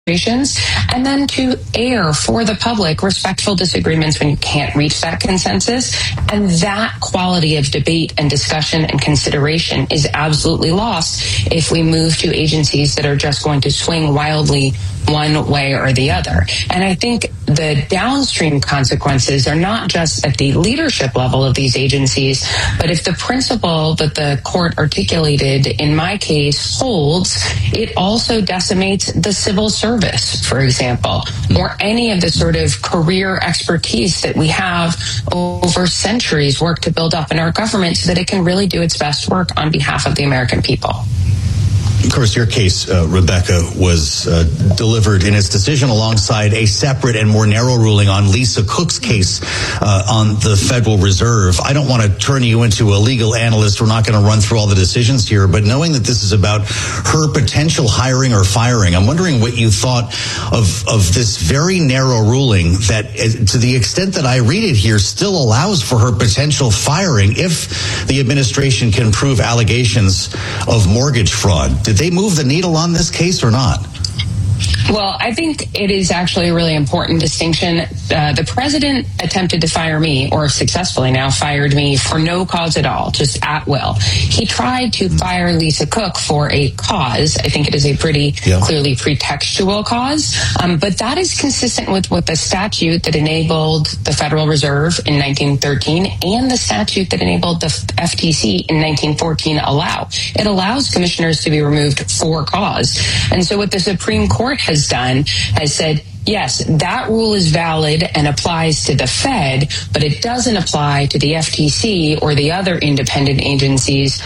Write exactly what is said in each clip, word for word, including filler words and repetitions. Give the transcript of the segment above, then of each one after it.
and then to air for the public respectful disagreements when you can't reach that consensus. And that quality of debate and discussion and consideration is absolutely lost if we move to agencies that are just going to swing wildly one way or the other. And I think the downstream consequences are not just at the leadership level of these agencies, but if the principle that the court articulated in my case holds, it also decimates the civil service, for example, or any of the sort of career expertise that we have over centuries worked to build up in our government so that it can really do its best work on behalf of the American people. Of course, your case, uh, Rebecca, was uh, delivered in its decision alongside a separate and more narrow ruling on Lisa Cook's case uh, on the Federal Reserve. I don't want to turn you into a legal analyst. We're not going to run through all the decisions here, but knowing that this is about her potential hiring or firing, I'm wondering what you thought of, of this very narrow ruling that, uh, to the extent that I read it here, still allows for her potential firing if the administration can prove allegations of mortgage fraud. Did they move the needle on this case or not? Well, I think it is actually a really important distinction. Uh, the president attempted to fire me, or successfully now fired me, for no cause at all, just at will. He tried to fire Lisa Cook for a cause. I think it is a pretty yeah. clearly pretextual cause. Um, but that is consistent with what the statute that enabled the Federal Reserve in nineteen thirteen and the statute that enabled the F T C in nineteen fourteen allow. It allows commissioners to be removed for cause. And so what the Supreme Court has done has said, yes, that rule is valid and applies to the Fed, but it doesn't apply to the F T C or the other independent agencies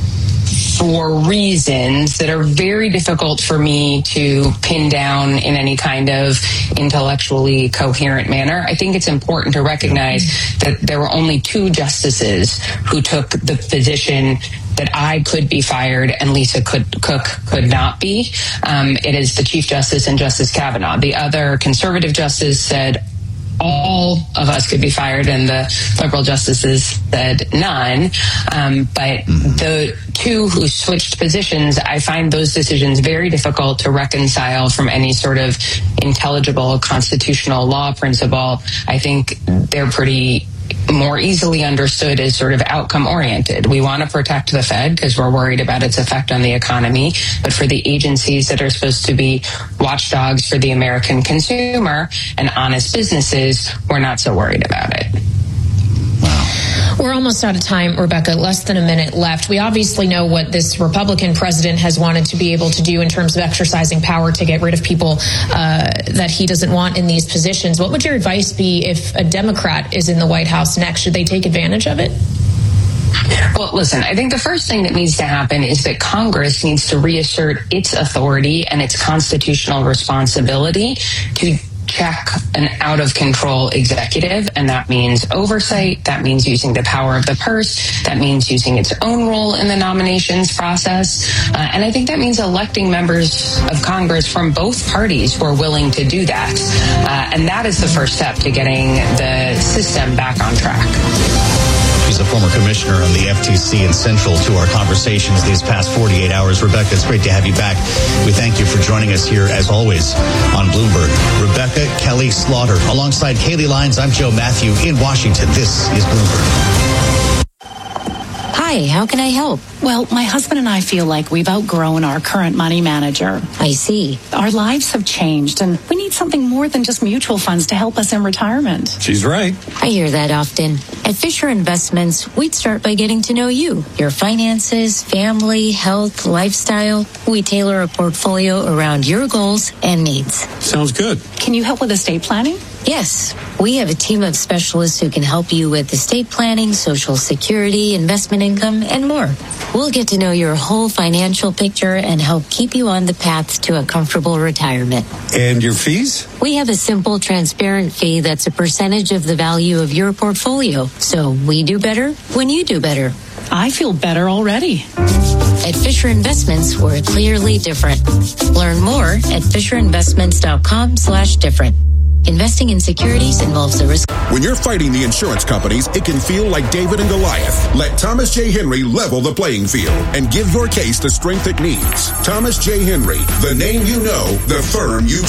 for reasons that are very difficult for me to pin down in any kind of intellectually coherent manner. I think it's important to recognize that there were only two justices who took the position that I could be fired and Lisa could, Cook could not be. Um, it is the Chief Justice and Justice Kavanaugh. The other conservative justice said all of us could be fired, and the liberal justices said none. Um, but the two who switched positions, I find those decisions very difficult to reconcile from any sort of intelligible constitutional law principle. I think they're pretty more easily understood as sort of outcome oriented. We want to protect the Fed because we're worried about its effect on the economy. But for the agencies that are supposed to be watchdogs for the American consumer and honest businesses, we're not so worried about it. We're almost out of time, Rebecca. Less than a minute left. We obviously know what this Republican president has wanted to be able to do in terms of exercising power to get rid of people uh, that he doesn't want in these positions. What would your advice be if a Democrat is in the White House next? Should they take advantage of it? Well, listen, I think the first thing that needs to happen is that Congress needs to reassert its authority and its constitutional responsibility to check an out-of-control executive, and that means oversight, that means using the power of the purse, that means using its own role in the nominations process, uh, and I think that means electing members of Congress from both parties who are willing to do that, uh, and that is the first step to getting the system back on track. She's a former commissioner on the F T C and central to our conversations these past forty-eight hours. Rebecca, it's great to have you back. We thank you for joining us here, as always, on Bloomberg. Rebecca Kelly Slaughter. Alongside Kaylee Lyons, I'm Joe Matthew in Washington. This is Bloomberg. Hi, how can I help? Well, my husband and I feel like we've outgrown our current money manager. I see. Our lives have changed, and we need something more than just mutual funds to help us in retirement. She's right. I hear that often. At Fisher Investments, we'd start by getting to know you, your finances, family, health, lifestyle. We tailor a portfolio around your goals and needs. Sounds good. Can you help with estate planning? Yes, we have a team of specialists who can help you with estate planning, Social Security, investment income, and more. We'll get to know your whole financial picture and help keep you on the path to a comfortable retirement. And your fees? We have a simple, transparent fee that's a percentage of the value of your portfolio. So we do better when you do better. I feel better already. At Fisher Investments, we're clearly different. Learn more at fisher investments dot com slash different. Investing in securities involves a risk. When you're fighting the insurance companies, it can feel like David and Goliath. Let Thomas J. Henry level the playing field and give your case the strength it needs. Thomas J. Henry, the name you know, the firm you